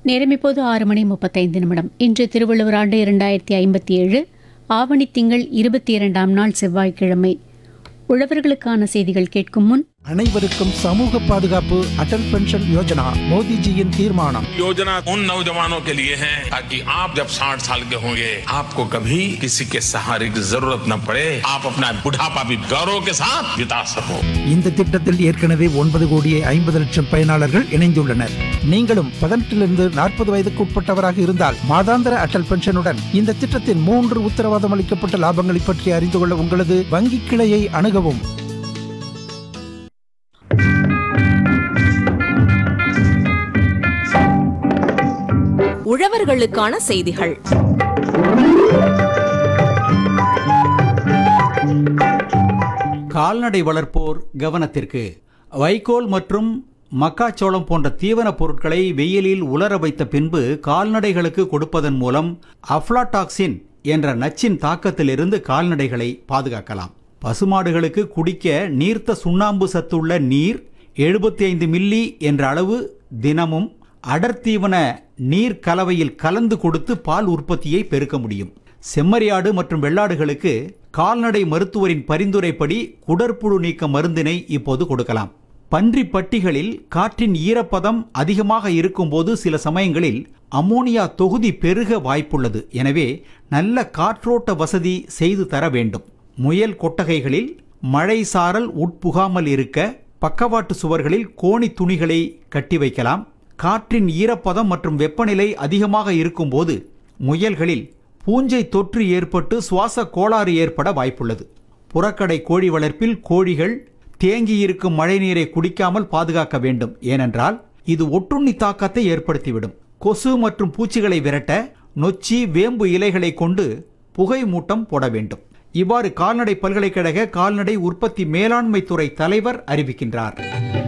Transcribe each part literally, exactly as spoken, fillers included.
நேரம் இப்போது ஆறு மணி முப்பத்தைந்து நிமிடம். இன்று திருவள்ளுவர் ஆண்டு இரண்டாயிரத்தி ஐம்பத்தி ஏழு ஆவணி திங்கள் இருபத்தி இரண்டாம் நாள் செவ்வாய்க்கிழமை. உழவர்களுக்கான செய்திகள் கேட்கும் முன் அனைவருக்கும் சமூக பாதுகாப்பு அடல் பென்ஷன் யோஜனா மோடிஜியின் தீர்மானம். योजना उन नौजवानों के लिए है ताकि आप जब साठ साल के होंगे आपको कभी किसी के सहारे की जरूरत न पड़े, आप अपना बुढ़ापा भी गौरव के साथ बिता सको. இந்த திட்டத்தில் ஏற்கனவே ஒன்பது கோடியே ஐம்பது லட்சம் பயனாளர்கள் இணைந்துள்ளனர். நீங்களும் பதினெட்டிலிருந்து நாற்பது வயதுக்கு உட்பட்டவராக இருந்தால் மாதாந்திர அடல் பென்ஷனுடன் இந்த திட்டத்தின் மூன்று உத்தரவாதம் அளிக்கப்பட்ட லாபங்களை பற்றி அறிந்து கொள்ள உங்களது வங்கி கிளையை அணுகவும். உழவர்களுக்கான செய்திகள். கால்நடை வளர்ப்போர் கவனத்திற்கு. வைக்கோல் மற்றும் மக்காச்சோளம் போன்ற தீவனப் பொருட்களை வெயிலில் உலர வைத்த பின்பு கால்நடைகளுக்கு கொடுப்பதன் மூலம் அஃப்லாடாக்சின் என்ற நச்சின் தாக்கத்திலிருந்து கால்நடைகளை பாதுகாக்கலாம். பசுமாடுகளுக்கு குடிக்க நீர்த்த சுண்ணாம்பு சத்துள்ள நீர் எழுபத்தி ஐந்து மில்லி என்ற அளவு தினமும் அடர்த்தீவன நீர் கலவையில் கலந்து கொடுத்து பால் உற்பத்தியை பெருக்க முடியும். செம்மறியாடு மற்றும் வெள்ளாடுகளுக்கு கால்நடை மருத்துவரின் பரிந்துரைப்படி குடற்புழு நீக்க மருந்தினை இப்போது கொடுக்கலாம். பன்றி பட்டிகளில் காற்றின் ஈரப்பதம் அதிகமாக இருக்கும்போது சில சமயங்களில் அமோனியா தொகுதி பெருக வாய்ப்புள்ளது. எனவே நல்ல காற்றோட்ட வசதி செய்து தர வேண்டும். முயல் கொட்டகைகளில் மழை சாரல் உட்புகாமல் இருக்க பக்கவாட்டு சுவர்களில் கோணி துணிகளை கட்டி வைக்கலாம். காற்றின் ஈரப்பதம் மற்றும் வெப்பநிலை அதிகமாக இருக்கும்போது முயல்களில் பூஞ்சை தொற்று ஏற்பட்டு சுவாச கோளாறு ஏற்பட வாய்ப்புள்ளது. புறக்கடை கோழி வளர்ப்பில் கோழிகள் தேங்கியிருக்கும் மழைநீரை குடிக்காமல் பாதுகாக்க வேண்டும். ஏனென்றால் இது ஒட்டுண்ணி தாக்கத்தை ஏற்படுத்திவிடும். கொசு மற்றும் பூச்சிகளை விரட்ட நொச்சி வேம்பு இலைகளை கொண்டு புகை மூட்டம் போட வேண்டும். இவ்வாறு கால்நடை பல்கலைக்கழக கால்நடை உற்பத்தி மேலாண்மை துறை தலைவர் அறிவிக்கின்றார்.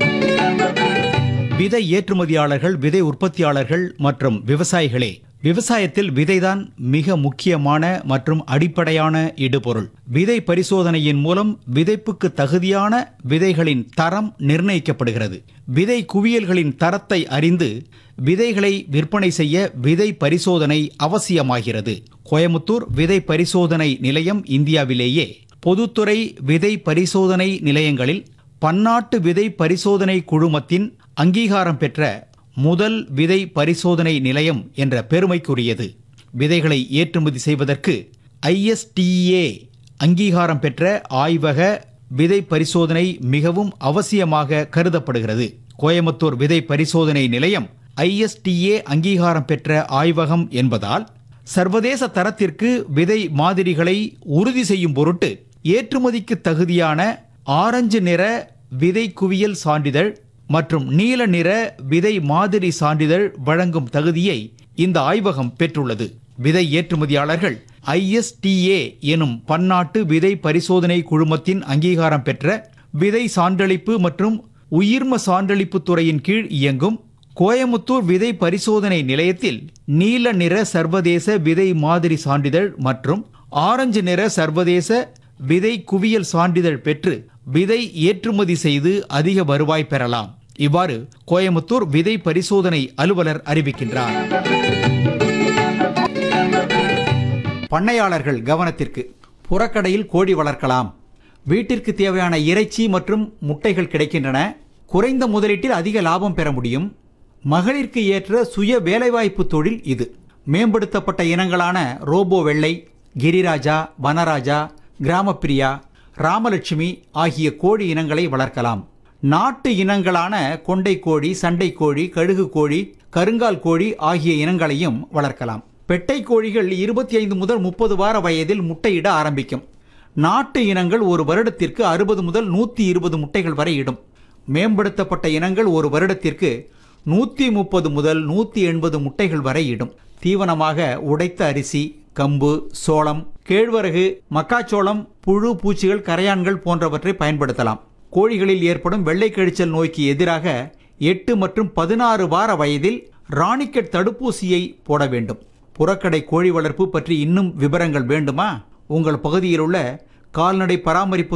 விதை ஏற்றுமதியாளர்கள், விதை உற்பத்தியாளர்கள் மற்றும் விவசாயிகளே, விவசாயத்தில் விதைதான் மிக முக்கியமான மற்றும் அடிப்படையான இடுபொருள். விதை பரிசோதனையின் மூலம் விதைப்புக்கு தகுதியான விதைகளின் தரம் நிர்ணயிக்கப்படுகிறது. விதை குவியல்களின் தரத்தை அறிந்து விதைகளை விற்பனை செய்ய விதை பரிசோதனை அவசியமாகிறது. கோயமுத்தூர் விதை பரிசோதனை நிலையம் இந்தியாவிலேயே பொதுத்துறை விதை பரிசோதனை நிலையங்களில் பன்னாட்டு விதை பரிசோதனை குழுமத்தின் அங்கீகாரம் பெற்ற முதல் விதை பரிசோதனை நிலையம் என்ற பெருமைக்குரியது. விதைகளை ஏற்றுமதி செய்வதற்கு ஐ எஸ் டி ஏ அங்கீகாரம் பெற்ற ஆய்வக விதை பரிசோதனை மிகவும் அவசியமாக கருதப்படுகிறது. கோயமுத்தூர் விதை பரிசோதனை நிலையம் ஐ எஸ் டி ஏ அங்கீகாரம் பெற்ற ஆய்வகம் என்பதால் சர்வதேச தரத்திற்கு விதை மாதிரிகளை உறுதி செய்யும் பொருட்டு ஏற்றுமதிக்கு தகுதியான ஆரஞ்சு நிற விதை குவியல் சான்றிதழ் மற்றும் நீல நிற விதை மாதிரி சான்றிதழ் வழங்கும் தகுதியை இந்த ஆய்வகம் பெற்றுள்ளது. விதை ஏற்றுமதியாளர்கள் ஐ எஸ் டி ஏ எனும் பன்னாட்டு விதை பரிசோதனை குழுமத்தின் அங்கீகாரம் பெற்ற விதை சான்றளிப்பு மற்றும் உயிர்ம சான்றளிப்பு துறையின் கீழ் இயங்கும் கோயமுத்தூர் விதை பரிசோதனை நிலையத்தில் நீல நிற சர்வதேச விதை மாதிரி சான்றிதழ் மற்றும் ஆரஞ்சு நிற சர்வதேச விதை குவியல் சான்றிதழ் பெற்று விதை ஏற்றுமதி செய்து அதிக வருவாய் பெறலாம். இவ்வாறு கோயமுத்தூர் விதை பரிசோதனை அலுவலர் அறிவிக்கின்றார். பண்ணையாளர்கள் கவனத்திற்கு. புறக்கடையில் கோழி வளர்க்கலாம். வீட்டிற்கு தேவையான இறைச்சி மற்றும் முட்டைகள் கிடைக்கின்றன. குறைந்த முதலீட்டில் அதிக லாபம் பெற முடியும். மகளிருக்கு ஏற்ற சுய வேலைவாய்ப்பு தொழில் இது. மேம்படுத்தப்பட்ட இனங்களான ரோபோ வெள்ளை, கிரிராஜா, வனராஜா, கிராமப்பிரியா, ராமலட்சுமி ஆகிய கோழி இனங்களை வளர்க்கலாம். நாட்டு இனங்களான கொண்டை கோழி, சண்டை கோழி, கழுகு கோழி, கருங்கால் கோழி ஆகிய இனங்களையும் வளர்க்கலாம். பெட்டை கோழிகள் இருபத்தி ஐந்து முதல் முப்பது வார வயதில் முட்டையிட ஆரம்பிக்கும். நாட்டு இனங்கள் ஒரு வருடத்திற்கு அறுபது முதல் நூற்றி இருபது முட்டைகள் வரை இடும். மேம்படுத்தப்பட்ட இனங்கள் ஒரு வருடத்திற்கு நூற்றி முப்பது முதல் நூற்றி எண்பது முட்டைகள் வரை இடும். தீவனமாக உடைத்த அரிசி, கம்பு, சோளம், கேழ்வரகு, மக்காச்சோளம், புழு பூச்சிகள், கரையான்கள் போன்றவற்றை பயன்படுத்தலாம். கோழிகளில் ஏற்படும் வெள்ளை கழிச்சல் நோய்க்கு எதிராக எட்டு மற்றும் பதினாறு வார வயதில் ராணிக்கெட் தடுப்பூசியை போட வேண்டும். புறக்கடை கோழி வளர்ப்பு பற்றி இன்னும் விவரங்கள் வேண்டுமா? உங்கள் பகுதியில் உள்ள கால்நடை பராமரிப்பு